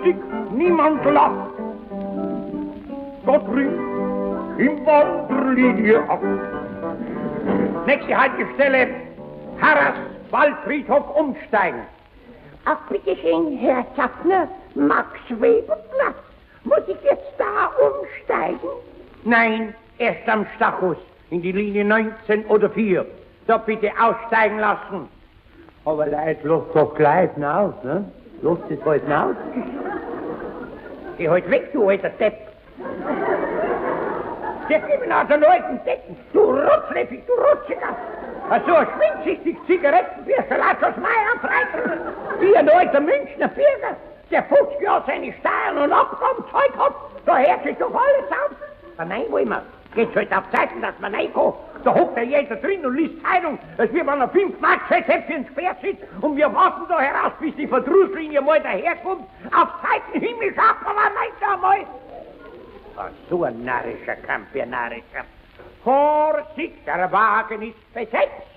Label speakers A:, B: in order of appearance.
A: Musik, niemand lacht. Gott rief im Wanderlinie ab. Nächste Haltestelle, Harras Waldfriedhof umsteigen.
B: Ach, bitte schön, Herr Zappner, Max-Weber-Platz. Muss ich jetzt da umsteigen?
A: Nein, erst am Stachus, in die Linie 19 oder 4. Da bitte aussteigen lassen. Aber Leute, lasst doch gleich aus, ne? Lasst es halt aus. Geh halt weg, du alter Depp. Der gibt aus den alten Decken. Du Rotzläppig, du Rotziger. So ein schwindsüchtig Zigarettenbürstel aus das Meier freitern. Wie ein alter Münchner Bürger, der 50 Jahre seine Steuern und Abgaben gezahlt hat. Da hört sich doch alles auf. Aber nein, wollen wir. Geht's halt auf Zeiten, dass man reinkommt. Da hockt ja jeder drin und liest Zeitung, als wie man ein 5-Mark-Rezept ins Pferd sitzt und wir warten da heraus, bis die Verdrusslinie mal daherkommt. Auf Zeiten Himmel schaut man nicht einmal. Ach, so ein narrischer Kampf, ein narrischer. Vorsicht, der Wagen ist besetzt.